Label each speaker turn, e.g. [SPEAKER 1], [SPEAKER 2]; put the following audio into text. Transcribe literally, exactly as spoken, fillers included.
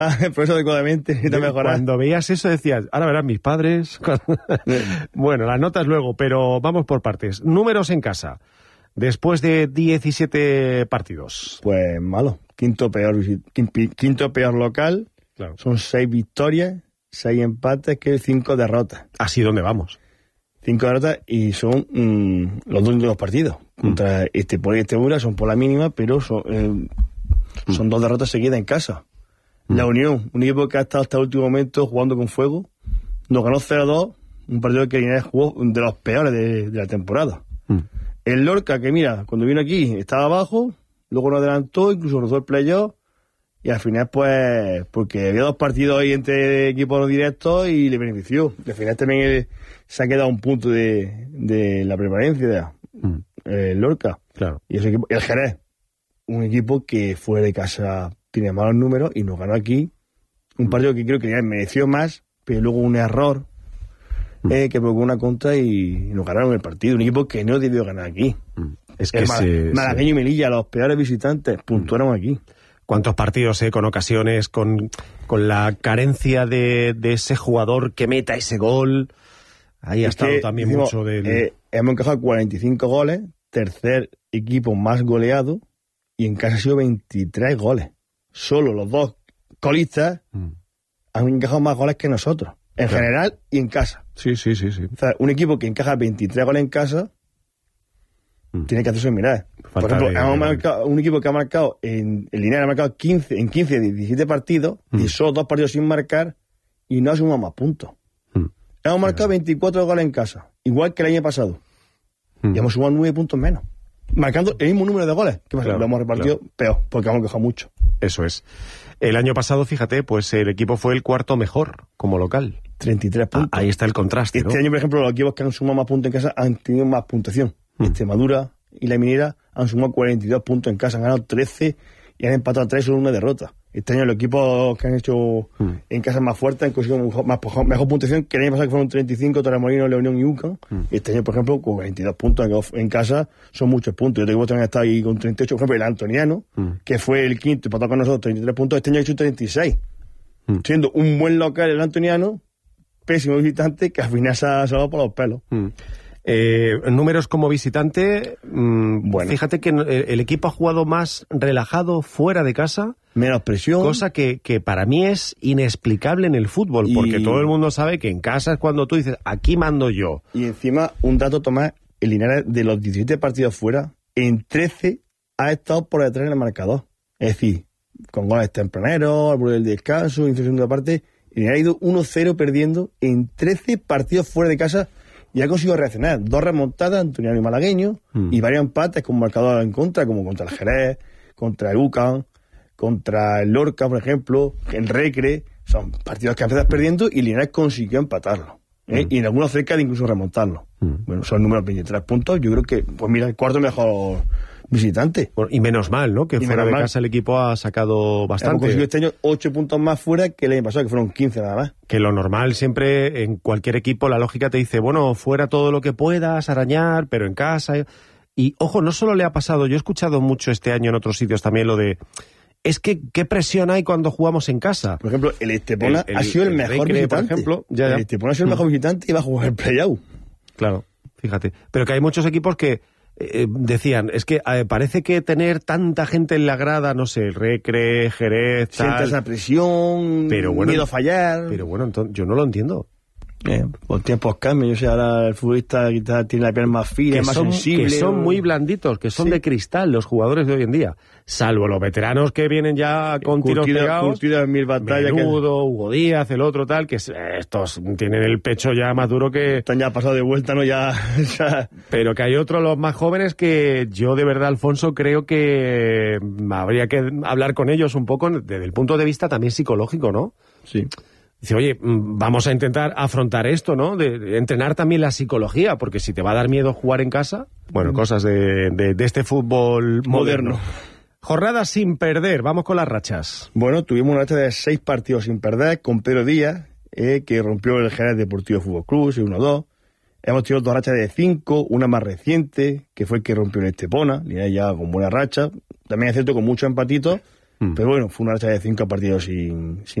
[SPEAKER 1] Por eso adecuadamente necesita mejorar.
[SPEAKER 2] Cuando veías eso decías, ahora verán mis padres. Bueno, las notas luego, pero vamos por partes. Números en casa, después de diecisiete partidos.
[SPEAKER 1] Pues malo. Quinto peor, quinto peor local. Claro. Son seis victorias, seis empates, que cinco derrotas.
[SPEAKER 2] Así donde vamos.
[SPEAKER 1] Cinco derrotas y son mmm, los dos últimos partidos. Mm. Contra este por este Mura son por la mínima, pero son, eh, mm. son dos derrotas seguidas en casa. Mm. La Unión, un equipo que ha estado hasta el último momento jugando con fuego, nos ganó cero a dos, un partido que Linares jugó de los peores de, de la temporada. Mm. El Lorca, que mira, cuando vino aquí estaba abajo, luego nos adelantó, incluso rozó el playoff, y al final, pues, porque había dos partidos ahí entre equipos directos y le benefició. Al final también él, se ha quedado un punto de, de la prevalencia de mm. el Lorca.
[SPEAKER 2] Claro.
[SPEAKER 1] Y ese equipo, el Jerez, un equipo que fuera de casa tiene malos números y nos ganó aquí. Un partido que creo que ya mereció más, pero luego un error mm. eh, que provocó una contra y nos ganaron el partido. Un equipo que no debió ganar aquí.
[SPEAKER 2] Mm. Es que
[SPEAKER 1] el se, Malagueño se... y Melilla, los peores visitantes, puntuaron mm. aquí.
[SPEAKER 2] ¿Cuántos partidos, eh, con ocasiones, con, con la carencia de, de ese jugador que meta ese gol? Ahí ha
[SPEAKER 1] es
[SPEAKER 2] estado
[SPEAKER 1] que,
[SPEAKER 2] también
[SPEAKER 1] decimos,
[SPEAKER 2] mucho del...
[SPEAKER 1] Eh, hemos encajado cuarenta y cinco goles, tercer equipo más goleado, y en casa ha sido veintitrés goles. Solo los dos colistas mm. han encajado más goles que nosotros, en claro. general y en casa.
[SPEAKER 2] Sí, sí, sí, sí.
[SPEAKER 1] O sea, un equipo que encaja veintitrés goles en casa mm. tiene que hacerse mirar. Por ejemplo, de... hemos marcado, un equipo que ha marcado, en el Linares ha marcado quince, en quince de diecisiete partidos, mm. y solo dos partidos sin marcar, y no ha sumado más puntos. Mm. Hemos marcado veinticuatro goles en casa, igual que el año pasado. Mm. Y hemos sumado nueve puntos menos. Marcando el mismo número de goles. ¿Qué pasa?
[SPEAKER 2] Claro,
[SPEAKER 1] lo hemos repartido claro. peor, porque hemos quejado mucho.
[SPEAKER 2] Eso es. El año pasado, fíjate, pues el equipo fue el cuarto mejor como local.
[SPEAKER 1] treinta y tres puntos.
[SPEAKER 2] Ah, ahí está el contraste,
[SPEAKER 1] Este
[SPEAKER 2] ¿no?
[SPEAKER 1] año, por ejemplo, los equipos que han sumado más puntos en casa han tenido más puntuación. Mm. Extremadura y la Minera han sumado cuarenta y dos puntos en casa, han ganado trece y han empatado tres solo una derrota. Este año los equipos que han hecho mm. en casa más fuertes han conseguido mejor, más, mejor puntuación, que el año pasado que fueron treinta y cinco, Torremolinos, La Unión y UCAM. Mm. Este año, por ejemplo, con cuarenta y dos puntos en, en casa son muchos puntos. Yo tengo que también está ahí con treinta y ocho, por ejemplo, el Antoniano, mm. que fue el quinto y empató con nosotros treinta y tres puntos, este año ha hecho treinta y seis. Mm. Siendo un buen local el Antoniano, pésimo visitante, que al final se ha salvado por los pelos.
[SPEAKER 2] Mm. Eh, números como visitante, mmm, bueno. Fíjate que el equipo ha jugado más relajado fuera de casa,
[SPEAKER 1] menos presión,
[SPEAKER 2] cosa que, que para mí es inexplicable en el fútbol, y... porque todo el mundo sabe que en casa es cuando tú dices, aquí mando yo.
[SPEAKER 1] Y encima, un dato, Tomás, el Linares de los diecisiete partidos fuera, en trece ha estado por detrás en el marcador. Es decir, con goles tempraneros, al borde del descanso, en segunda parte, el Linares ha ido uno cero perdiendo en trece partidos fuera de casa. Y ha conseguido reaccionar. Dos remontadas, Antoniano y Malagueño, mm. y varios empates con marcador en contra, como contra el Jerez, contra el UCAM, contra el Lorca, por ejemplo, el Recre. Son partidos que empiezas perdiendo y Linares consiguió empatarlo. ¿eh? Mm. Y en algunos cerca de incluso remontarlo. Mm. Bueno, son números veintitrés puntos. Yo creo que, pues mira, el cuarto mejor visitante.
[SPEAKER 2] Y menos mal, ¿no? Que y fuera de mal. Casa el equipo ha sacado bastante.
[SPEAKER 1] Hemos conseguido este año ocho puntos más fuera que el año pasado, que fueron quince nada más.
[SPEAKER 2] Que lo normal siempre, en cualquier equipo, la lógica te dice, bueno, fuera todo lo que puedas, arañar, pero en casa. Y, ojo, no solo le ha pasado, yo he escuchado mucho este año en otros sitios también lo de, es que qué presión hay cuando jugamos en casa.
[SPEAKER 1] Por ejemplo, el Estepona el, el, ha sido el, el mejor Recre, visitante.
[SPEAKER 2] Por ejemplo, ya, ya.
[SPEAKER 1] El Estepona ha sido el mejor visitante y va a jugar el play-out.
[SPEAKER 2] Claro, fíjate. Pero que hay muchos equipos que Eh, decían, es que eh, parece que tener tanta gente en la grada, no sé, Recre, Jerez, tal...
[SPEAKER 1] Siente esa presión, pero bueno, miedo a fallar...
[SPEAKER 2] Pero bueno, entonces, yo no lo entiendo.
[SPEAKER 1] Eh, los tiempos cambian, yo sé, ahora el futbolista quizás tiene la piel más fina,
[SPEAKER 2] que
[SPEAKER 1] más
[SPEAKER 2] son,
[SPEAKER 1] sensible...
[SPEAKER 2] Que son muy blanditos, que son sí. de cristal los jugadores de hoy en día. Salvo los veteranos que vienen ya con
[SPEAKER 1] curtido,
[SPEAKER 2] tiros pegados...
[SPEAKER 1] Curtido en mil batallas...
[SPEAKER 2] Menudo, que... Hugo Díaz, el otro tal, que estos tienen el pecho ya más duro que...
[SPEAKER 1] Están ya pasados de vuelta, ¿no? Ya, ya...
[SPEAKER 2] Pero que hay otros, los más jóvenes, que yo de verdad, Alfonso, creo que habría que hablar con ellos un poco desde el punto de vista también psicológico, ¿no?
[SPEAKER 1] Sí.
[SPEAKER 2] Dice, oye, vamos a intentar afrontar esto, ¿no? De, de entrenar también la psicología, porque si te va a dar miedo jugar en casa, bueno, cosas de, de, de este fútbol moderno. moderno. Jornada sin perder, vamos con las rachas.
[SPEAKER 1] Bueno, tuvimos una racha de seis partidos sin perder, con Pedro Díaz, eh, que rompió el Jerez Deportivo Fútbol Club, uno dos. Hemos tenido dos rachas de cinco, una más reciente, que fue el que rompió el Estepona, ya con buena racha. También es cierto, con muchos empatitos, Mm. Pero bueno, fue una racha de cinco partidos sin, sin